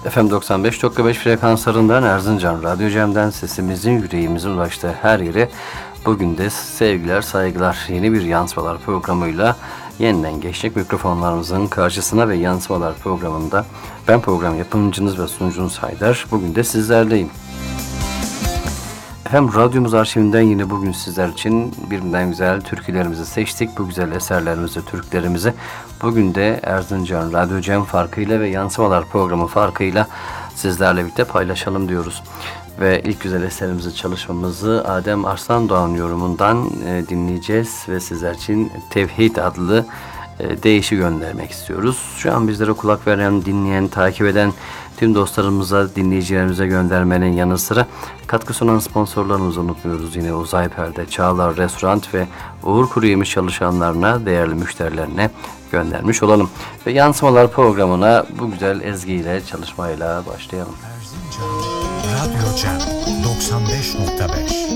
FM 95.5 frekanslarından Erzincan Radyo Cem'den sesimizin yüreğimizin ulaştığı her yere bugün de sevgiler, saygılar, yeni bir Yansımalar programıyla yeniden geçtik mikrofonlarımızın karşısına ve Yansımalar programında ben program yapımcınız ve sunucunuz Haydar. Bugün de sizlerleyim. Hem radyomuz arşivinden yine bugün sizler için birbirinden güzel türkülerimizi seçtik. Bu güzel eserlerimizi, türkülerimizi bugün de Erzincan Radyo Cem farkıyla ve Yansımalar programı farkıyla sizlerle birlikte paylaşalım diyoruz. Ve ilk güzel eserimizi, çalışmamızı Adem Arslan Doğan yorumundan dinleyeceğiz ve sizler için Tevhid adlı deyişi göndermek istiyoruz. Şu an bizlere kulak veren, dinleyen, takip eden tüm dostlarımıza, dinleyicilerimize göndermenin yanı sıra katkı sunan sponsorlarımızı unutmuyoruz. Yine Uzay Perde, Çağlar Restoran ve Uğur Kuru Yemiş çalışanlarına, değerli müşterilerine göndermiş olalım. Ve Yansımalar programına bu güzel ezgiyle, çalışmayla başlayalım. Erzincan Radyo Cem 95.5